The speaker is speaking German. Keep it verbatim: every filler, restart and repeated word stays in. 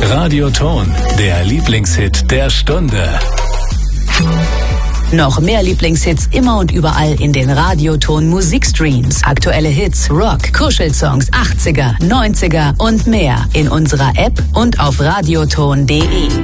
Radioton, der Lieblingshit der Stunde. Noch mehr Lieblingshits immer und überall in den Radioton Musikstreams. Aktuelle Hits, Rock, Kuschelsongs, achtziger, neunziger und mehr in unserer App und auf radioton punkt de.